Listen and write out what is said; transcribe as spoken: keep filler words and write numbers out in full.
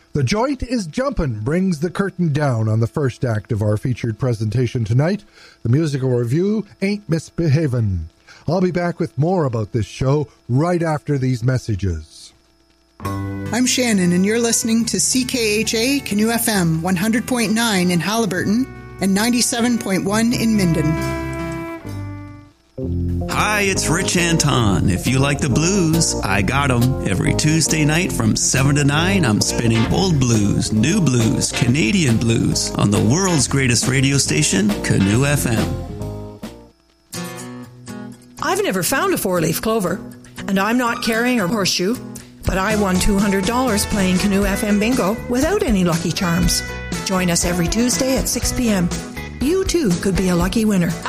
The Joint is Jumpin' brings the curtain down on the first act of our featured presentation tonight. The musical review, Ain't Misbehavin'. I'll be back with more about this show right after these messages. I'm Shannon, and you're listening to C K H A Canoe F M one hundred point nine in Haliburton and ninety-seven point one in Minden. Hi, it's Rich Anton. If you like the blues, I got 'em. Every Tuesday night from seven to nine, I'm spinning old blues, new blues, Canadian blues on the world's greatest radio station, Canoe F M. I've never found a four-leaf clover, and I'm not carrying a horseshoe, but I won two hundred dollars playing Canoe F M Bingo without any lucky charms. Join us every Tuesday at six p.m. You, too, could be a lucky winner.